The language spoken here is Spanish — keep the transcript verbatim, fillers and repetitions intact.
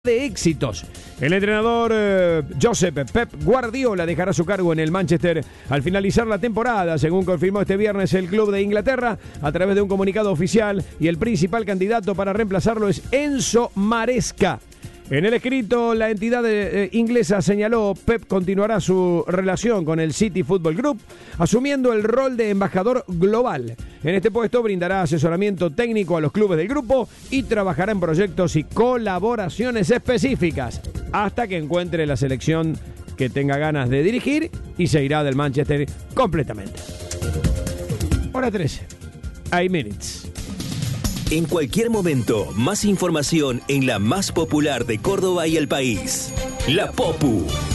de éxitos. El entrenador eh, Josep Pep Guardiola dejará su cargo en el Manchester al finalizar la temporada, según confirmó este viernes el club de Inglaterra a través de un comunicado oficial, y el principal candidato para reemplazarlo es Enzo Maresca. En el escrito, la entidad eh, inglesa señaló: Pep continuará su relación con el City Football Group, asumiendo el rol de embajador global. En este puesto brindará asesoramiento técnico a los clubes del grupo y trabajará en proyectos y colaboraciones específicas hasta que encuentre la selección que tenga ganas de dirigir, y se irá del Manchester completamente. Hora trece. Hay minutes. En cualquier momento, más información en la más popular de Córdoba y el país. La Popu.